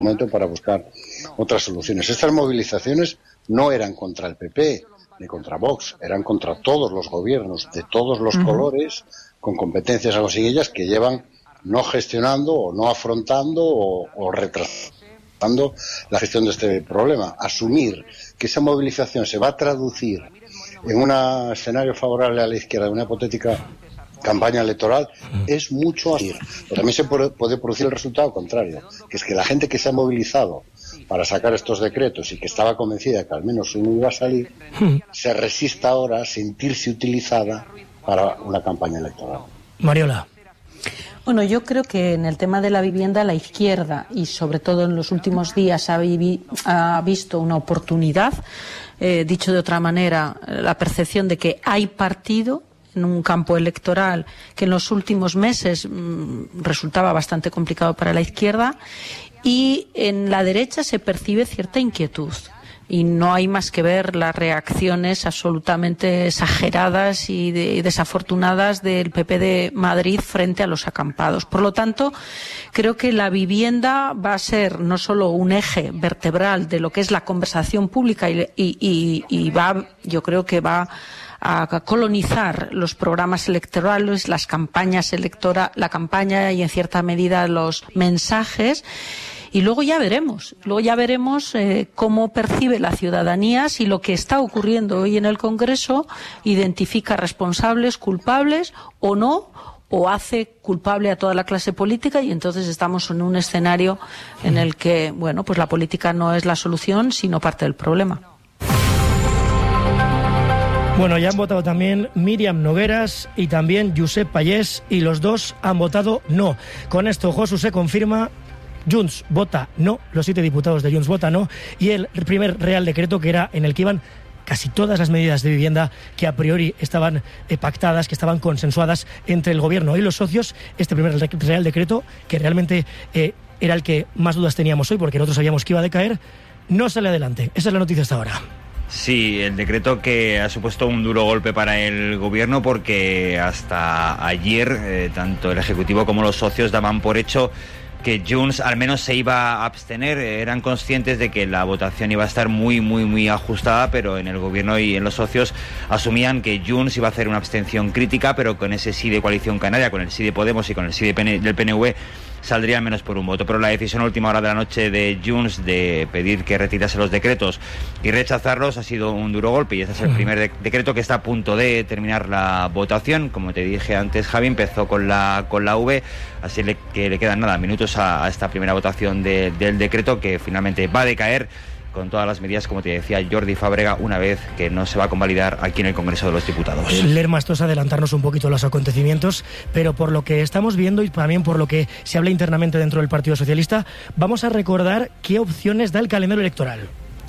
momento para buscar otras soluciones. Estas movilizaciones no eran contra el PP ni contra Vox, eran contra todos los gobiernos de todos los colores, con competencias a ellas, que llevan no gestionando o no afrontando o retrasando la gestión de este problema. Asumir que esa movilización se va a traducir en un escenario favorable a la izquierda, en una hipotética campaña electoral, es mucho así. Pero también se puede producir el resultado contrario, que es que la gente que se ha movilizado para sacar estos decretos y que estaba convencida que al menos uno iba a salir, se resista ahora a sentirse utilizada para una campaña electoral. Mariola. Bueno, yo creo que en el tema de la vivienda, la izquierda, y sobre todo en los últimos días, ha visto una oportunidad, dicho de otra manera, la percepción de que hay partido en un campo electoral que en los últimos meses resultaba bastante complicado para la izquierda, y en la derecha se percibe cierta inquietud. Y no hay más que ver las reacciones absolutamente exageradas y desafortunadas del PP de Madrid frente a los acampados. Por lo tanto, creo que la vivienda va a ser no solo un eje vertebral de lo que es la conversación pública yo creo que va a colonizar los programas electorales, las campañas la campaña y en cierta medida los mensajes. Y luego ya veremos cómo percibe la ciudadanía, si lo que está ocurriendo hoy en el Congreso identifica responsables, culpables o no, o hace culpable a toda la clase política, y entonces estamos en un escenario en el que, bueno, pues la política no es la solución, sino parte del problema. Bueno, ya han votado también Míriam Nogueras y también Josep Pallés, y los dos han votado no. Con esto, Josu, se confirma: Junts vota no, los 7 diputados de Junts vota no, y el primer Real Decreto, que era en el que iban casi todas las medidas de vivienda que a priori estaban pactadas, que estaban consensuadas entre el Gobierno y los socios, este primer Real Decreto, que realmente era el que más dudas teníamos hoy, porque nosotros sabíamos que iba a decaer, no sale adelante. Esa es la noticia hasta ahora. Sí, el decreto que ha supuesto un duro golpe para el Gobierno, porque hasta ayer tanto el Ejecutivo como los socios daban por hecho que Junts al menos se iba a abstener. Eran conscientes de que la votación iba a estar muy ajustada, pero en el Gobierno y en los socios asumían que Junts iba a hacer una abstención crítica, pero con ese sí de Coalición Canaria, con el sí de Podemos y con el sí del PNV, saldría al menos por un voto. Pero la decisión a última hora de la noche de Junts de pedir que retirase los decretos y rechazarlos ha sido un duro golpe, y este es el primer decreto que está a punto de terminar la votación. Como te dije antes, Javi, empezó con la V, así que le quedan minutos a esta primera votación del decreto, que finalmente va a decaer con todas las medidas, como te decía Jordi Fábrega, una vez que no se va a convalidar aquí en el Congreso de los Diputados. Lerma, esto es adelantarnos un poquito los acontecimientos, pero por lo que estamos viendo y también por lo que se habla internamente dentro del Partido Socialista, vamos a recordar qué opciones da el calendario electoral.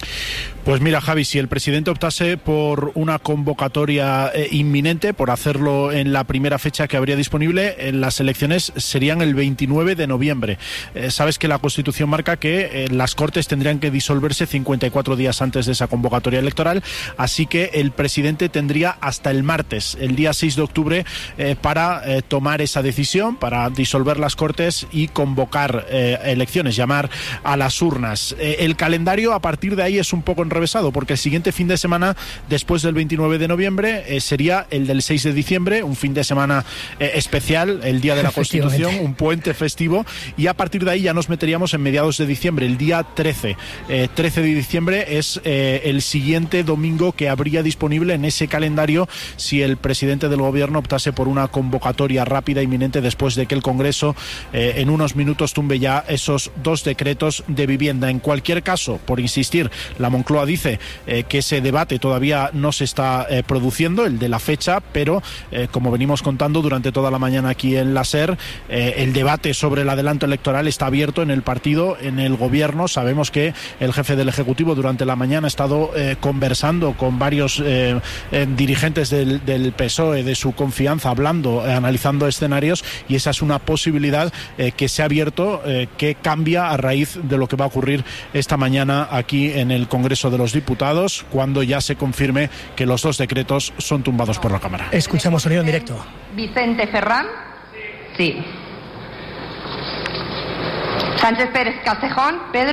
Pues mira, Javi, si el presidente optase por una convocatoria inminente, por hacerlo en la primera fecha que habría disponible, las elecciones serían el 29 de noviembre. Sabes que la Constitución marca que las Cortes tendrían que disolverse 54 días antes de esa convocatoria electoral, así que el presidente tendría hasta el martes, el día 6 de octubre, para tomar esa decisión, para disolver las Cortes y convocar elecciones, llamar a las urnas. El calendario a partir de ahí es un poco enrevesado, porque el siguiente fin de semana, después del 29 de noviembre, sería el del 6 de diciembre, un fin de semana especial, el Día de la Constitución, un puente festivo, y a partir de ahí ya nos meteríamos en mediados de diciembre, el día 13. 13 de diciembre es el siguiente domingo que habría disponible en ese calendario si el presidente del Gobierno optase por una convocatoria rápida, inminente, después de que el Congreso en unos minutos tumbe ya esos 2 decretos de vivienda. En cualquier caso, por insistir, la Moncloa dice que ese debate todavía no se está produciendo, el de la fecha, pero como venimos contando durante toda la mañana aquí en la SER, el debate sobre el adelanto electoral está abierto en el partido, en el Gobierno. Sabemos que el jefe del Ejecutivo durante la mañana ha estado conversando con varios dirigentes del PSOE de su confianza, hablando, analizando escenarios, y esa es una posibilidad que se ha abierto, que cambia a raíz de lo que va a ocurrir esta mañana aquí en el Congreso de los Diputados, cuando ya se confirme que los 2 decretos son tumbados por la Cámara. Escuchamos sonido en directo. Vicente Ferrán. Sí. Sánchez Pérez Castejón, Pedro.